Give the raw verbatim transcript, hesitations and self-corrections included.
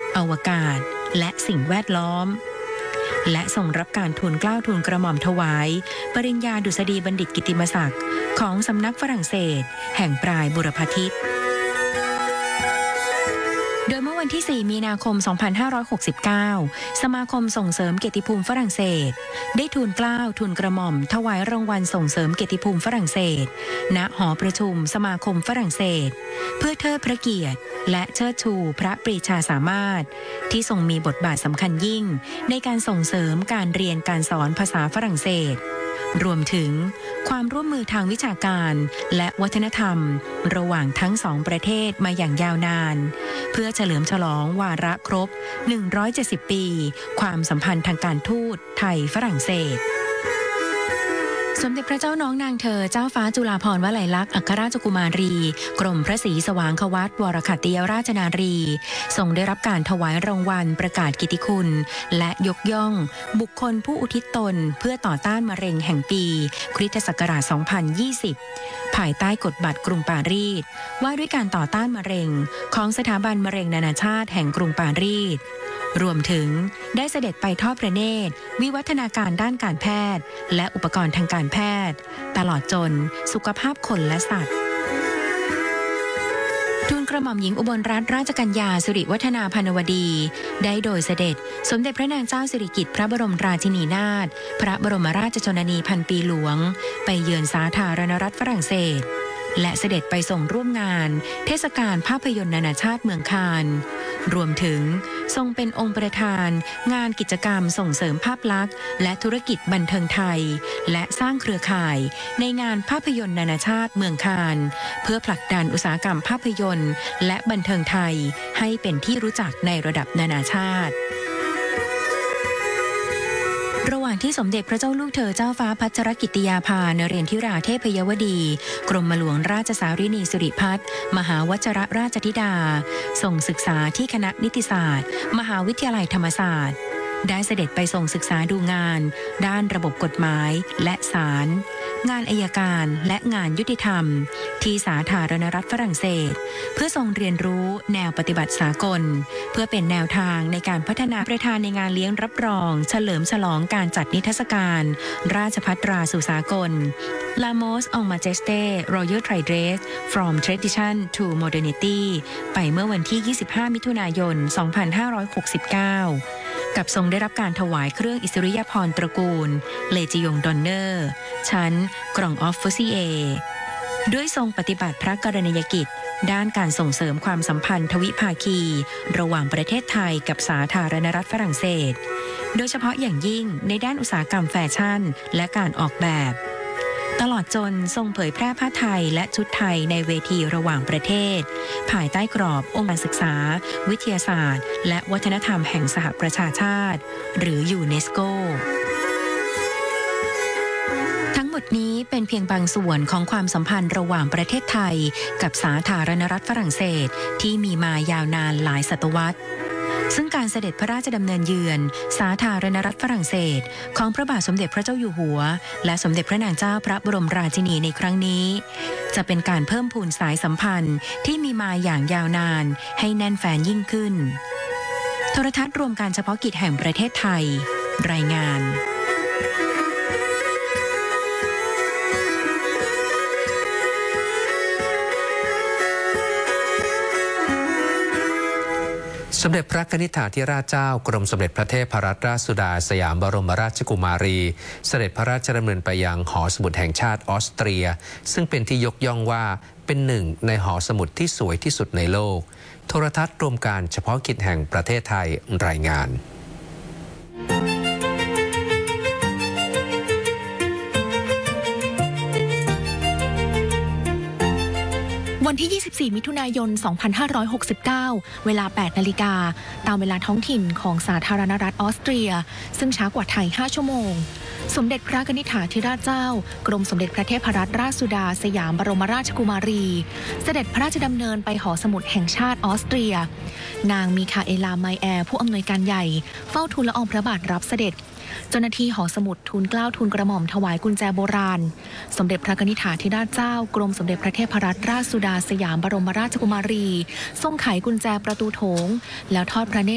อวกาศและสิ่งแวดล้อมและทรงรับการทูลเกล้าทูลกระหม่อมถวายปริญญาดุษฎีบัณฑิตกิตติมศักดิ์ของสำนักฝรั่งเศสแห่งปลายบุรพทิศโดยเมื่อวันที่สี่มีนาคมสองพันห้าร้อยหกสิบเก้าสมาคมส่งเสริมเกียรติภูมิฝรั่งเศสได้ทูลเกล้าทูลกระหม่อมถวายรางวัลส่งเสริมเกียรติภูมิฝรั่งเศสณหอประชุมสมาคมฝรั่งเศสเพื่อเทิดพระเกียรติและเชิดชูพระปรีชาสามารถที่ทรงมีบทบาทสำคัญยิ่งในการส่งเสริมการเรียนการสอนภาษาฝรั่งเศสรวมถึงความร่วมมือทางวิชาการและวัฒนธรรมระหว่างทั้งสองประเทศมาอย่างยาวนานเพื่อเฉลิมฉลองวาระครบหนึ่งร้อยเจ็ดสิบปีความสัมพันธ์ทางการทูตไทยฝรั่งเศสสมเด็จพระเจ้าน้องนางเธอเจ้าฟ้าจุฬาภรณ์วลัยลักษณ์อัครราชกุมารีกรมพระศรีสว่างควัตรวรขัตติยราชนารีทรงได้รับการถวายรางวัลประกาศกิตติคุณและยกย่องบุคคลผู้อุทิศตนเพื่อต่อต้านมะเร็งแห่งปีคริสตศักราชสองพันยี่สิบภายใต้กฎบัตรกรุงปารีสว่าด้วยการต่อต้านมะเร็งของสถาบันมะเร็งนานาชาติแห่งกรุงปารีสรวมถึงได้เสด็จไปทอดพระเนตรวิวัฒนาการด้านการแพทย์และอุปกรณ์ทางการแพทย์ตลอดจนสุขภาพคนและสัตว์ทูลกระหม่อมหญิงอุบลรัตนราชกัญญาสิริวัฒนาพนวดีได้โดยเสด็จสมเด็จพระนางเจ้าสิริกิติ์พระบรมราชินีนาถพระบรมราชชนนีพันปีหลวงไปเยือนสาธารณรัฐฝรั่งเศสและเสด็จไปส่งร่วมงานเทศกาลภาพยนตร์นานาชาติเมืองคานส์รวมถึงทรงเป็นองค์ประธานงานกิจกรรมส่งเสริมภาพลักษณ์และธุรกิจบันเทิงไทยและสร้างเครือข่ายในงานภาพยนตร์นานาชาติเมืองคานส์เพื่อผลักดันอุตสาหกรรมภาพยนตร์และบันเทิงไทยให้เป็นที่รู้จักในระดับนานาชาติระหว่างที่สมเด็จพระเจ้าลูกเธอเจ้าฟ้าพัชรกิติยาภานเรนทิราเทพยวดีกรมหลวงราชสารินีสิริพัฒน์มหาวชิรราชธิดาส่งศึกษาที่คณะนิติศาสตร์มหาวิทยาลัยธรรมศาสตร์ได้เสด็จไปส่งศึกษาดูงานด้านระบบกฎหมายและศาลงานอัยการและงานยุติธรรมที่สาธารณรัฐฝรั่งเศสเพื่อทรงเรียนรู้แนวปฏิบัติสากลเพื่อเป็นแนวทางในการพัฒนาประธานในงานเลี้ยงรับรองเฉลิมฉลองการจัดนิทรรศการราชภัฏตราสู่สากล Lamos en Majesté Royal Tridress From Tradition to Modernity ไปเมื่อวันที่ ยี่สิบห้า มิถุนายน สองพันห้าร้อยหกสิบเก้ากับทรงได้รับการถวายเครื่องอิสริยาภรณ์ตระกูลเลจิยงดอนเนอร์ชั้นกรองออฟฟูซีเอด้วยทรงปฏิบัติพระกรณียกิจด้านการส่งเสริมความสัมพันธ์ทวิภาคีระหว่างประเทศไทยกับสาธารณรัฐฝรั่งเศสโดยเฉพาะอย่างยิ่งในด้านอุตสาหกรรมแฟชั่นและการออกแบบตลอดจนทรงเผยแพร่ผ้าไทยและชุดไทยในเวทีระหว่างประเทศภายใต้กรอบองค์การศึกษาวิทยาศาสตร์และวัฒนธรรมแห่งสหประชาชาติหรือยูเนสโกทั้งหมดนี้เป็นเพียงบางส่วนของความสัมพันธ์ระหว่างประเทศไทยกับสาธารณรัฐฝรั่งเศสที่มีมายาวนานหลายศตวรรษซึ่งการเสด็จพระราชดำเนินเยือนสาธารณรัฐฝรั่งเศสของพระบาทสมเด็จพระเจ้าอยู่หัวและสมเด็จพระนางเจ้าพระบรมราชินีในครั้งนี้จะเป็นการเพิ่มพูนสายสัมพันธ์ที่มีมาอย่างยาวนานให้แน่นแฟ้นยิ่งขึ้นโทรทัศน์รวมการเฉพาะกิจแห่งประเทศไทยรายงานสมเด็จพระกนิษฐาธิราชเจ้ากรมสมเด็จพระเทพรัตนราชสุดาสยามบรมราชกุมารีเสด็จพระราชดำเนินไปยังหอสมุดแห่งชาติออสเตรียซึ่งเป็นที่ยกย่องว่าเป็นหนึ่งในหอสมุดที่สวยที่สุดในโลกโทรทัศน์รวมการเฉพาะกิจแห่งประเทศไทยรายงานวันที่ ยี่สิบสี่ มิถุนายน สองพันห้าร้อยหกสิบเก้า เวลา แปด นาฬิกาตามเวลาท้องถิ่นของสาธารณรัฐออสเตรียซึ่งช้ากว่าไทย ห้า ชั่วโมงสมเด็จพระกนิษฐาธิราชเจ้ากรมสมเด็จพระเทพรัตนราชสุดาสยามบรมราชกุมารีเสด็จพระราชดำเนินไปหอสมุดแห่งชาติออสเตรียนางมีคาเอลาไมแอร์ผู้อำนวยการใหญ่เฝ้าทูลละอองพระบาทรับเสด็จเจ้าหน้าที่หอสมุดทูลเกล้าทูลกระหม่อมถวายกุญแจโบราณสมเด็จพระกนิษฐาธิราชเจ้ากรมสมเด็จพระเทพรัตนราชสุดาสยามบรมราชกุมารีทรงไขกุญแจประตูโถงแล้วทอดพระเนตร